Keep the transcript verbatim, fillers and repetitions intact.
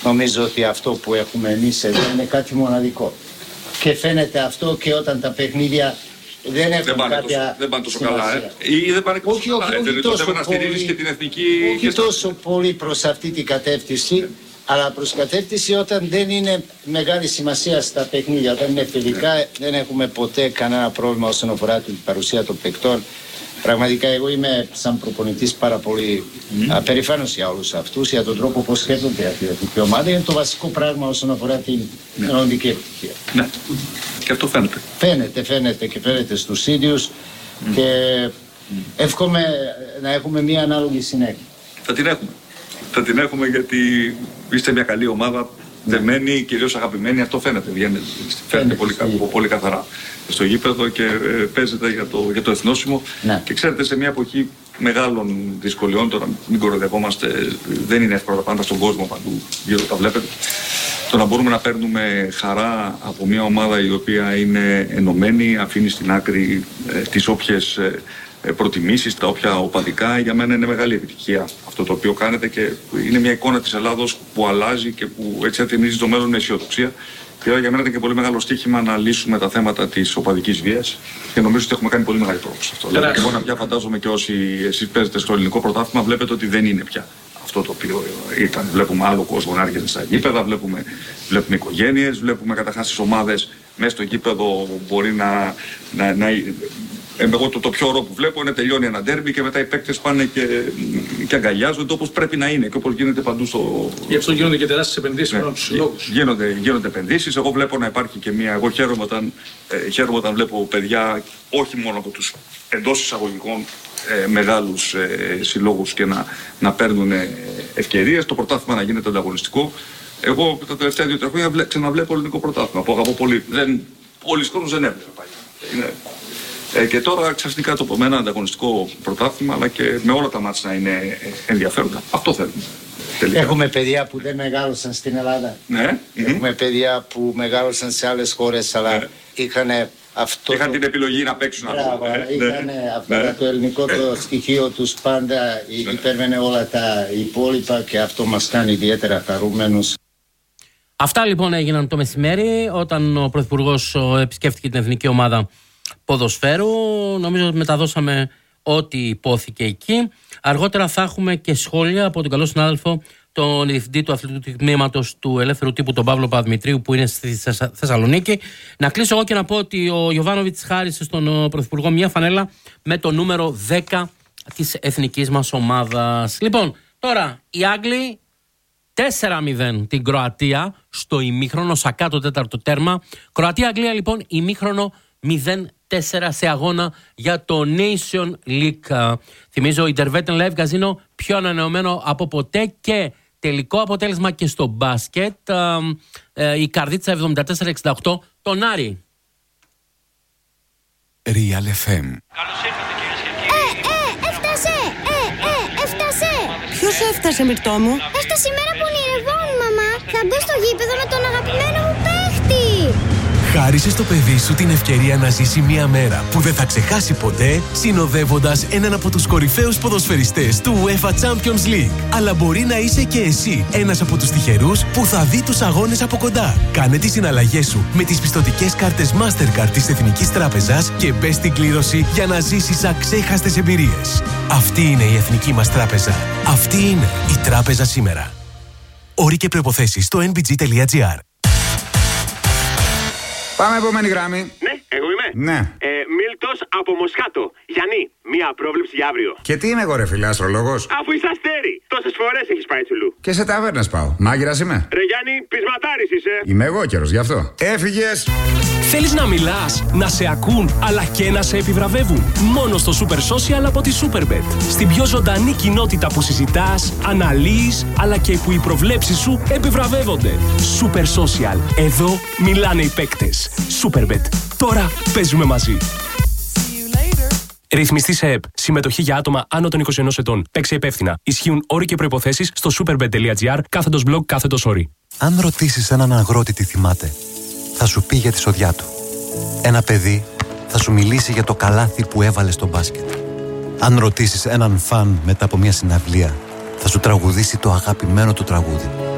νομίζω ότι αυτό που έχουμε εμείς εδώ είναι κάτι μοναδικό. Και φαίνεται αυτό και όταν τα παιχνίδια δεν έχουν δεν πάνε κάποια τόσο, δεν πάνε τόσο καλά, ε. Ή δεν πάνε τόσο καλά. Όχι, όχι, τόσο να στηρίζεις και την εθνική... Όχι και τόσο πολύ προς αυτή την κατεύθυνση, αλλά προς κατεύθυνση όταν δεν είναι μεγάλη σημασία στα παιχνίδια. Όταν είναι φιλικά, yeah. δεν έχουμε ποτέ κανένα πρόβλημα όσον αφορά την παρουσία των παικτών. Πραγματικά εγώ είμαι σαν προπονητής πάρα πολύ mm. απερηφάνος για όλους αυτούς, για τον τρόπο πώς σκέφτονται αυτή η εθνική ομάδα. Είναι το βασικό πράγμα όσον αφορά την μελλοντική yeah. επιτυχία. Ναι, και αυτό φαίνεται. Φαίνεται, φαίνεται και φαίνεται στους ίδιους mm. και mm. εύχομαι να έχουμε μια ανάλογη συνέχεια. Θα την έχουμε. Θα την έχουμε γιατί είστε μια καλή ομάδα, δεμένη, κυρίως αγαπημένη, αυτό φαίνεται, φαίνεται, φαίνεται πολύ, πολύ καθαρά στο γήπεδο και ε, παίζεται για το, για το εθνόσημο. Ναι. Και ξέρετε, σε μια εποχή μεγάλων δυσκολιών, τώρα μην κοροϊδευόμαστε, δεν είναι εύκολα τα πάντα στον κόσμο παντού, γύρω τα βλέπετε. Το να μπορούμε να παίρνουμε χαρά από μια ομάδα η οποία είναι ενωμένη, αφήνει στην άκρη ε, τις όποιες ε, προτιμήσεις, τα όποια οπαδικά, για μένα είναι μεγάλη επιτυχία αυτό το οποίο κάνετε και είναι μια εικόνα της Ελλάδος που αλλάζει και που έτσι θυμίζει το μέλλον με αισιοδοξία. Και για μένα ήταν και πολύ μεγάλο στοίχημα να λύσουμε τα θέματα της οπαδικής βίας και νομίζω ότι έχουμε κάνει πολύ μεγάλη πρόοδο σε αυτό. Δηλαδή, εγώ να πια φαντάζομαι και όσοι εσείς παίζετε στο ελληνικό πρωτάθλημα, βλέπετε ότι δεν είναι πια αυτό το οποίο ήταν. Βλέπουμε άλλο κόσμο να έρχεται στα γήπεδα, βλέπουμε, βλέπουμε οικογένειες, βλέπουμε καταρχάς τις ομάδες μέσα στο γήπεδο μπορεί να. να, να Εγώ το, το πιο ωραίο που βλέπω είναι τελειώνει ένα ντέρμπι και μετά οι παίκτες πάνε και, και αγκαλιάζονται όπως πρέπει να είναι και όπως γίνεται παντού στο... Γι' αυτό γίνονται και τεράστιες επενδύσεις με τους συλλόγους. Γίνονται, γίνονται επενδύσεις. Εγώ βλέπω να υπάρχει και μια... Εγώ χαίρομαι όταν, ε, χαίρομαι όταν βλέπω παιδιά όχι μόνο από τους εντός εισαγωγικών ε, μεγάλους ε, συλλόγους και να, να παίρνουν ε, ευκαιρίες. Το πρωτάθλημα να γίνεται ανταγωνιστικό. Εγώ τα τελευταία δύο τρία χρόνια ξαναβλέπω ελληνικό πρωτάθλημα που αγαπώ πολύ. Δεν, πολλοί κόσμος δεν έβλεπε παλιά. Ε, και τώρα ξαφνικά το πούμε ένα ανταγωνιστικό πρωτάθλημα, αλλά και με όλα τα μάτς να είναι ενδιαφέροντα. Αυτό θέλουμε. Τελικά. Έχουμε παιδιά που δεν μεγάλωσαν στην Ελλάδα. Ναι. Έχουμε mm-hmm. παιδιά που μεγάλωσαν σε άλλες χώρες, αλλά ναι. είχαν αυτό. Είχαν το... την επιλογή να παίξουν αυτό. Είχαν ναι. αυτό ναι. το ελληνικό ναι. το στοιχείο τους πάντα ναι. υπέρβαινε όλα τα υπόλοιπα και αυτό μας κάνει ιδιαίτερα χαρούμενους. Αυτά λοιπόν έγιναν το μεσημέρι όταν ο Πρωθυπουργός επισκέφτηκε την εθνική ομάδα ποδοσφαίρου. Νομίζω ότι μεταδώσαμε ό,τι υπόθηκε εκεί. Αργότερα θα έχουμε και σχόλια από τον καλό συνάδελφο, τον διευθυντή του αθλητικού τμήματος του Ελεύθερου Τύπου, τον Παύλο Παπαδημητρίου, που είναι στη Θεσσαλονίκη. Να κλείσω εγώ και να πω ότι ο Γιοβάνοβιτς χάρισε στον Πρωθυπουργό μια φανέλα με το νούμερο δέκα της εθνικής μας ομάδας. Λοιπόν, τώρα οι Άγγλοι τέσσερα μηδέν την Κροατία στο ημίχρονο, Σακά το τέταρτο τέρμα. Κροατία-Αγγλία λοιπόν ημίχρονο μηδέν τέσσερα σε αγώνα για το Nation League. Θυμίζω, η Intervetten Live Casino πιο ανανεωμένο από ποτέ και τελικό αποτέλεσμα και στο μπάσκετ. Η Καρδίτσα εβδομήντα τέσσερα εξήντα οκτώ τον Άρη. Real εφ εμ. Καλώς ήρθατε κυρίες και κύριοι. Ε, ε, έφτασε! Ε, ε, έφτασε! Ποιος έφτασε, Μυρτώ μου? Έφτασε η μέρα που ονειρευόμουν, μαμά. Θα μπω στο γήπεδο με τον αγαπημένο μου παίχτη. Χάρισε στο παιδί σου την ευκαιρία να ζήσει μια μέρα που δεν θα ξεχάσει ποτέ, συνοδεύοντας έναν από τους κορυφαίους ποδοσφαιριστές του UEFA Champions League. Αλλά μπορεί να είσαι και εσύ ένας από τους τυχερούς που θα δει τους αγώνες από κοντά. Κάνε τις συναλλαγές σου με τις πιστωτικές κάρτες Mastercard της Εθνικής Τράπεζας και μπες στην κλήρωση για να ζήσεις αξέχαστες εμπειρίες. Αυτή είναι η Εθνική μας Τράπεζα. Αυτή είναι η Τράπεζα σήμερα. Όροι και προϋποθέσεις στο εν μπι τζι τελεία τζι άρ. Πάμε επόμενη γράμμη. Ναι, εγώ είμαι. Ναι. Ε, Μίλτος από Μοσχάτο. Γιάννη, μία πρόβλεψη για αύριο. Και τι είμαι εγώ, ρε φίλε, αστρολόγος? Αφού είσαι αστέρι. Τόσες φορές έχεις πάει τσουλού. Και σε ταβέρνες πάω. Μάγειρας είμαι. Ρε Γιάννη, πεισματάρης είσαι. Είμαι εγώ καιρος, γι' αυτό. Έφυγες. Θέλεις να μιλάς, να σε ακούν, αλλά και να σε επιβραβεύουν? Μόνο στο Super Social από τη Superbet. Στην πιο ζωντανή κοινότητα που συζητάς, αναλύεις, αλλά και που οι προβλέψεις σου επιβραβεύονται. Super Social. Εδώ μιλάνε οι παίκτες. Superbet. Τώρα παίζουμε μαζί. Ρυθμιστή σε ΕΠ. Συμμετοχή για άτομα άνω των είκοσι ενός ετών. Παίξε υπεύθυνα. Ισχύουν όροι και προϋποθέσεις στο superbet τελεία τζι άρ κάθετος blog κάθετος όροι. Αν ρωτήσεις έναν αγρότη τι θυμάται, θα σου πει για τη σοδιά του. Ένα παιδί θα σου μιλήσει για το καλάθι που έβαλε στο μπάσκετ. Αν ρωτήσεις έναν φαν μετά από μια συναυλία, θα σου τραγουδήσει το αγαπημένο του τραγούδι.